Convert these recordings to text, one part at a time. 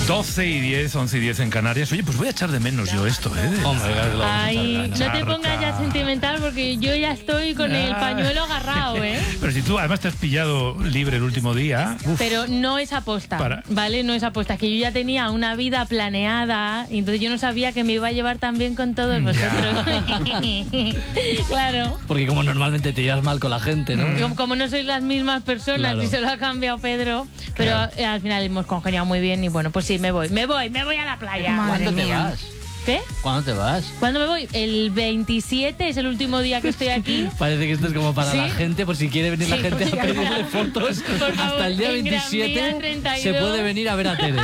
12:10, 11:10 en Canarias. Oye, pues voy a echar de menos yo esto, ¿eh? Hombre, claro, Ay, no te pongas ya sentimental porque yo ya estoy con el pañuelo agarrado, ¿eh? Pero si tú además te has pillado libre el último día... Pero no es aposta, ¿vale? No es aposta. Es que yo ya tenía una vida planeada y entonces yo no sabía que me iba a llevar tan bien con todos vosotros. Claro. Porque como normalmente te llevas mal con la gente, ¿no? Como no sois las mismas personas, y se lo ha cambiado Pedro, pero al final hemos congeniado muy bien y bueno, pues sí, me voy a la playa. ¿Cuándo te vas? ¿Qué? ¿Cuándo te vas? ¿Cuándo me voy? El 27 es el último día que estoy aquí. Parece que esto es como para la gente, por si quiere venir la gente a pedirle fotos. Por favor, hasta el día 27 se puede venir a ver a Tere.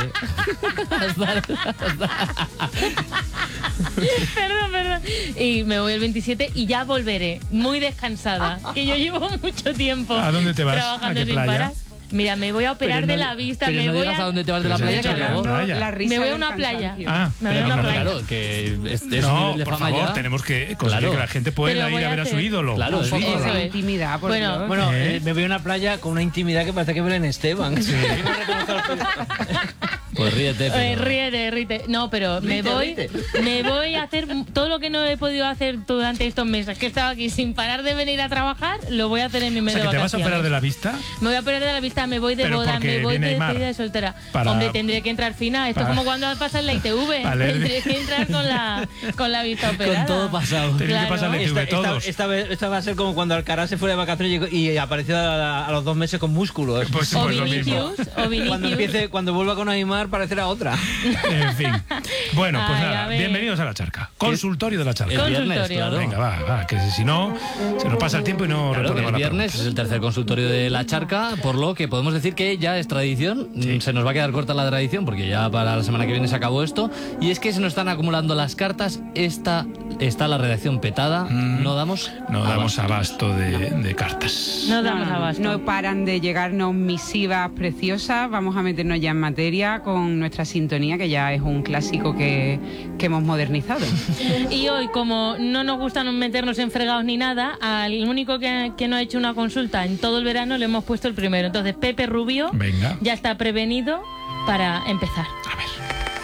Perdón. Y me voy el 27 y ya volveré muy descansada. Que yo llevo mucho tiempo. ¿A dónde te vas? Trabajando ¿A qué sin playa? parar. Mira, me voy a operar de la vista. Pero me no voy digas a dónde te vas de la playa, que luego... Me voy a una playa. Me voy a una playa. Claro, que es no, por favor, tenemos que conseguir que la gente pueda ir a ver a su ídolo. Claro, eso es intimidad. Bueno, me voy a una playa con una intimidad que parece que Belén Esteban. Sí. Pues ríete. Ríete. No, pero me voy a hacer todo lo que no he podido hacer durante estos meses que he estado aquí sin parar de venir a trabajar, lo voy a hacer en mi mes de vacaciones. ¿Te vas a operar de la vista? Me voy a operar de la vista, me voy de boda, me voy de despedida de soltera. Hombre, tendré que entrar fina. Esto es como cuando pasas la ITV. Tendré que entrar con la vista operada. Con todo pasado. Tendré que pasar la ITV todos. Esta va a ser como cuando Alcaraz se fue de vacaciones y apareció a los 2 meses con músculos. Pues o lo mismo. Cuando vuelva con Aymar parecerá otra. En fin. Bueno, pues nada, bienvenidos a La Charca. Consultorio de La Charca. El viernes, claro. Venga, va, que si no, se nos pasa el tiempo y no retornamos el viernes es el tercer consultorio de La Charca, por lo que podemos decir que ya es tradición. Se nos va a quedar corta la tradición porque ya para la semana que viene se acabó esto. Y es que se nos están acumulando las cartas. Está la redacción petada. No damos abasto de cartas. No damos abasto. No paran de llegarnos misivas preciosas. Vamos a meternos ya en materia con nuestra sintonía, que ya es un clásico que hemos modernizado. Y hoy, como no nos gusta meternos en fregados ni nada, al único que no ha hecho una consulta en todo el verano le hemos puesto el primero. Entonces, Pepe Rubio ya está prevenido para empezar. A ver.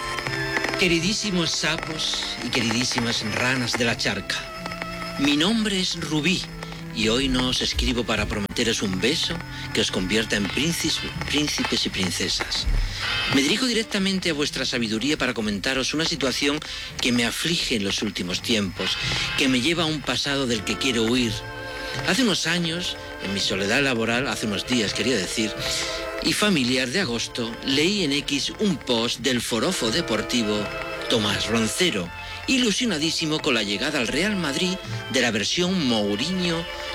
Queridísimos sapos y queridísimas ranas de La Charca, mi nombre es Rubí y hoy no os escribo para prometeros un beso que os convierta en príncipes y princesas. Me dirijo directamente a vuestra sabiduría para comentaros una situación que me aflige en los últimos tiempos, que me lleva a un pasado del que quiero huir. Hace unos años, en mi soledad laboral, hace unos días quería decir, y familiar de agosto, leí en X un post del forofo deportivo Tomás Roncero, ilusionadísimo con la llegada al Real Madrid de la versión Mourinho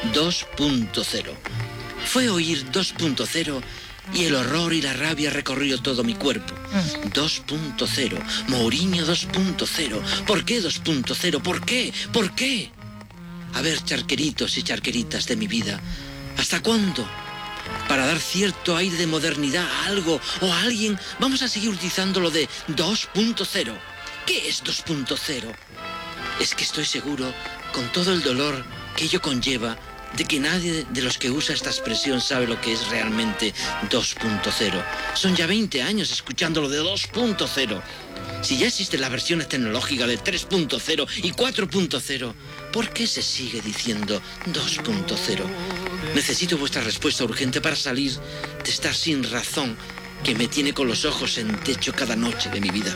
2.0. Fue oír 2.0 y el horror y la rabia recorrió todo mi cuerpo. 2.0, Mourinho 2.0. ¿Por qué 2.0? ¿Por qué? ¿Por qué? A ver, charqueritos y charqueritas de mi vida, ¿hasta cuándo? Para dar cierto aire de modernidad a algo o a alguien, vamos a seguir utilizando lo de 2.0. ¿Qué es 2.0? Es que estoy seguro, con todo el dolor que ello conlleva, de que nadie de los que usa esta expresión sabe lo que es realmente 2.0. Son ya 20 años escuchando lo de 2.0. Si ya existen las versiones tecnológicas de 3.0 y 4.0, ¿por qué se sigue diciendo 2.0? Necesito vuestra respuesta urgente para salir de estar sin razón que me tiene con los ojos en techo cada noche de mi vida.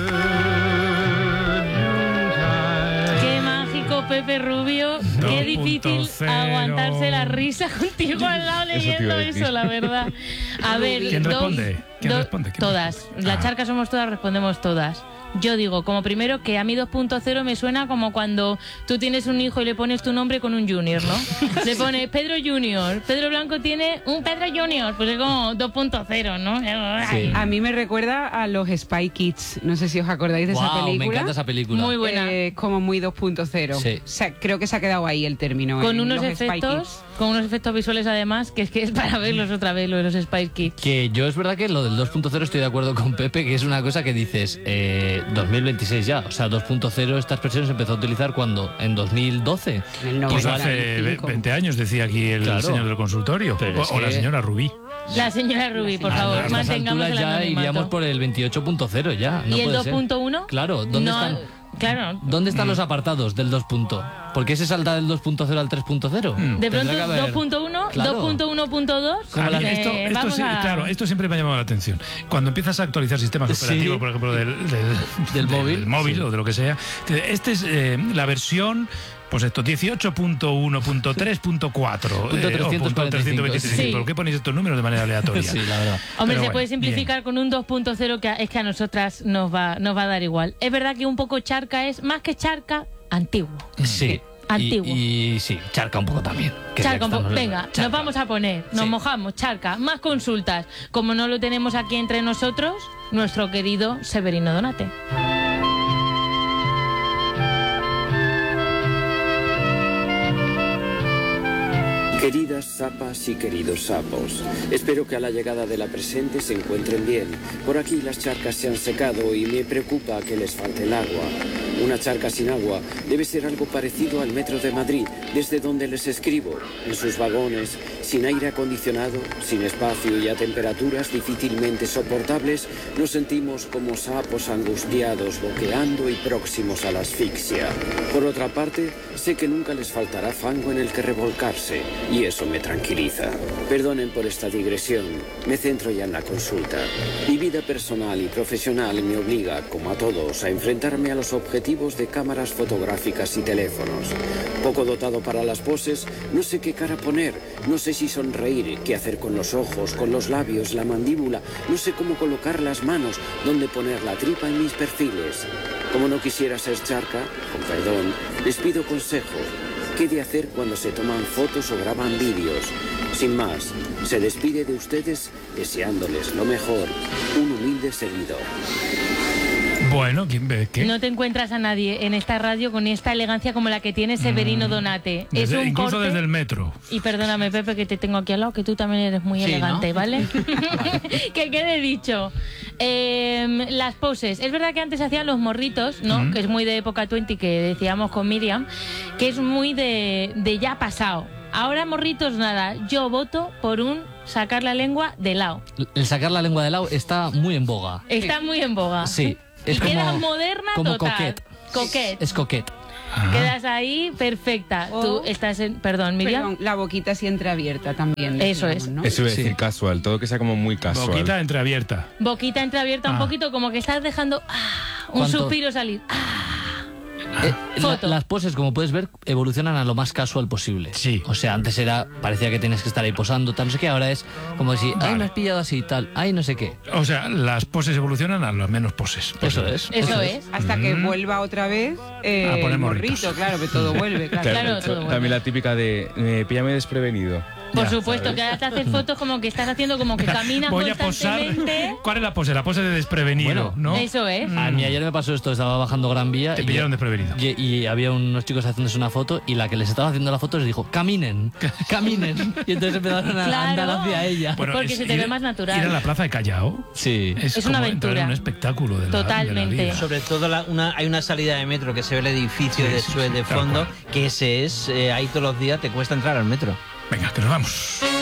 Qué mágico, Pepe Rubio. Qué difícil aguantarse la risa contigo al lado leyendo eso, la verdad. A ver, ¿Quién responde? Todas. La Charca somos todas, respondemos todas. Yo digo, como primero, que a mí 2.0 me suena como cuando tú tienes un hijo y le pones tu nombre con un junior, ¿no? Le pones Pedro Junior. Pedro Blanco tiene un Pedro Junior. Pues es como 2.0. ¿no? Sí. A mí me recuerda a los Spy Kids. No sé si os acordáis de esa película. Me encanta esa película. Muy buena. Como muy 2.0. Sí. O sea, creo que se ha quedado ahí el término. Con unos efectos visuales además, que es para verlos otra vez, lo de los Spy Kids. Que yo es verdad que lo del 2.0 estoy de acuerdo con Pepe, que es una cosa que dices... 2026 ya, o sea, 2.0 esta expresión se empezó a utilizar cuando, en 2012. Pues hace 20 años, decía aquí el señor del consultorio, o la señora Rubí. La señora Rubí, por A favor, estas mantengamos alturas el ya anonimato. iríamos por el 28.0 ya. No ¿Y el puede ser. 2.1? Claro, ¿dónde No, están? Claro. ¿Dónde están los apartados del 2. ¿Por qué se salta del 2.0 al 3.0? De pronto, Tendrá que haber- 2.1, Claro. 2.1.2. A mí esto vamos sí, a... claro, esto siempre me ha llamado la atención. Cuando empiezas a actualizar sistemas Sí. operativos, por ejemplo, del móvil sí. o de lo que sea, este es la versión, pues esto, 18.1.3.4 Punto 325. Sí. ¿Por qué ponéis estos números de manera aleatoria? Sí, la verdad. Hombre, Pero se bueno, puede simplificar con un 2.0 que es que a nosotras nos va a dar igual. Es verdad que un poco charca es, más que charca, antiguo. Sí. Antiguo. Y sí, charca un poco también. que Charca, ya estamos- venga, charca. nos vamos a poner, nos Sí. mojamos, charca, más consultas. Como no lo tenemos aquí entre nosotros, nuestro querido Severino Donate. Queridas sapas y queridos sapos, espero que a la llegada de la presente se encuentren bien. Por aquí las charcas se han secado y me preocupa que les falte el agua. Una charca sin agua debe ser algo parecido al metro de Madrid, desde donde les escribo. En sus vagones, sin aire acondicionado, sin espacio y a temperaturas difícilmente soportables, nos sentimos como sapos angustiados, boqueando y próximos a la asfixia. Por otra parte, sé que nunca les faltará fango en el que revolcarse, y eso me tranquiliza. Perdonen por esta digresión, me centro ya en la consulta. Mi vida personal y profesional me obliga, como a todos, a enfrentarme a los objetivos de cámaras fotográficas y teléfonos. Poco dotado para las poses, no sé qué cara poner, no sé si sonreír, qué hacer con los ojos, con los labios, la mandíbula, no sé cómo colocar las manos, dónde poner la tripa en mis perfiles. Como no quisiera ser charca, con perdón, les pido consejo. ¿Qué de hacer cuando se toman fotos o graban vídeos? Sin más, se despide de ustedes deseándoles lo mejor, un humilde servidor. Bueno, ¿quién ve qué? No te encuentras a nadie en esta radio con esta elegancia como la que tiene Severino Donate. Es un Incluso corte... desde el metro. Y perdóname, Pepe, que te tengo aquí al lado, que tú también eres muy Sí, elegante, ¿no? ¿vale? Que quede dicho. Las poses. Es verdad que antes hacían los morritos, ¿no? Que es muy de época 20, que decíamos con Miriam, que es muy de ya pasado. Ahora morritos nada. Yo voto por un sacar la lengua de lado. El sacar la lengua de lado está muy en boga. Está muy en boga. Sí. Y Es queda como, moderna como total. coquette. Coquette. Es coquette. Quedas ahí perfecta. O- Tú estás en... Perdón, Miriam. Perdón, la boquita así entreabierta también. Eso decíamos, es. ¿no? Eso iba a decir Sí. casual, todo que sea como muy casual. Boquita entreabierta. Boquita entreabierta un Ah. poquito, como que estás dejando un ¿Cuánto? suspiro salir. Foto. Las poses, como puedes ver, evolucionan a lo más casual posible. Sí. O sea, antes parecía que tenías que estar ahí posando, tal, no sé qué, ahora es como si, ay, Vale. me has pillado así, tal, ay, no sé qué. O sea, las poses evolucionan a las menos poses. Eso es. Eso es. Hasta que vuelva otra vez A poner el morritos. morrito, claro, que todo vuelve. Claro. Claro, todo También vuelve. la típica de píllame desprevenido. Por Ya, supuesto, ¿sabes? que ahora te haces fotos como que estás haciendo como que caminas Voy a posar. constantemente. ¿Cuál es la pose? La pose de desprevenido, Bueno, ¿no? Eso es. A mí ayer me pasó esto, estaba bajando Gran Vía. Te y- pillaron desprevenido. Y había unos chicos haciéndose una foto y la que les estaba haciendo la foto les dijo, caminen, caminen. Y entonces empezaron a Claro. andar hacia ella. Porque se te ve más natural. Ir a la plaza de Callao Sí. Es como una entrar aventura. en un espectáculo de la, Totalmente. de la vida. Sobre todo hay una salida de metro que se ve el edificio Sí, de sí, Suez sí, de tal fondo, cual. que ese es, ahí todos los días te cuesta entrar al metro. Venga, que nos vamos.